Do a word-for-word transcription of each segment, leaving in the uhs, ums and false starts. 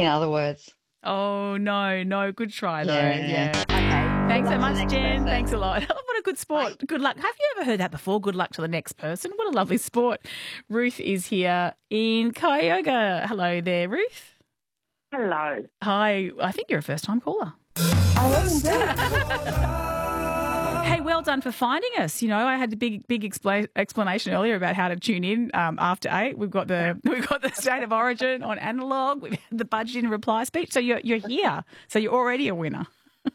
In other words. Oh, no, no. Good try, though. Yeah. Yeah. Okay. Thanks so luck to the much, next Jen. person. Thanks a lot. What a good sport. Good luck. Have you ever heard that before? Good luck to the next person. What a lovely sport. Ruth is here in Cuyahoga. Hello there, Ruth. Hello. Hi. I think you're a first-time caller. I am indeed. Hey, well done for finding us. You know, I had a big, big expla- explanation earlier about how to tune in um, after eight. We've got the we've got the state of origin on analog. We've had the budget and reply speech. So you're you're here. So you're already a winner.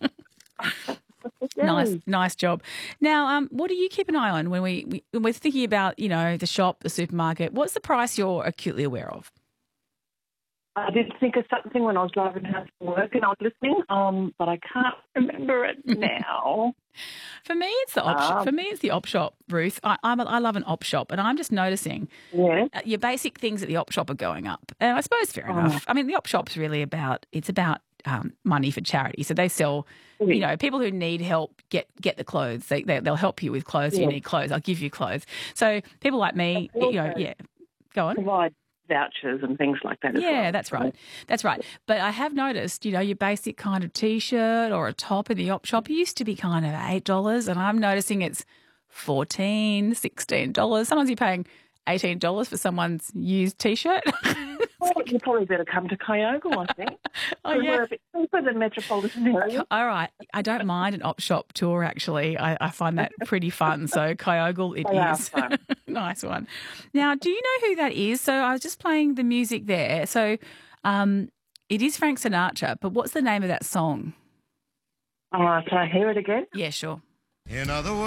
Nice, nice job. Now, um, what do you keep an eye on when we, we when we're thinking about, you know, the shop, the supermarket? What's the price you're acutely aware of? I did think of something when I was driving home from work and I was listening, um, but I can't remember it now. For me, it's the op. Um, for me, it's the op shop, Ruth. I, I'm a, I love an op shop, and I'm just noticing Yeah. uh, your basic things at the op shop are going up. And I suppose fair Oh. enough. I mean, the op shop's really about it's about um, money for charity. So they sell, Mhm. you know, people who need help get get the clothes. They, they they'll help you with clothes. You Yeah. need clothes. I'll give you clothes. So people like me, But you know, also- yeah, go on. Provide vouchers and things like that as well. Yeah, that's right. That's right. But I have noticed, you know, your basic kind of T-shirt or a top in the op shop used to be kind of eight dollars, and I'm noticing it's fourteen dollars, sixteen dollars. Sometimes you're paying eighteen dollars for someone's used T-shirt. Well, you probably better come to Cuyahoga, I think. Oh, 'Cause yeah. We're a bit cheaper than metropolitan area. All right. I don't mind an op shop tour, actually. I, I find that pretty fun. So Cuyahoga it They are is. fun. Nice one. Now, do you know who that is? So I was just playing the music there. So um, it is Frank Sinatra, but what's the name of that song? Uh, can I hear it again? Yeah, sure. In other words,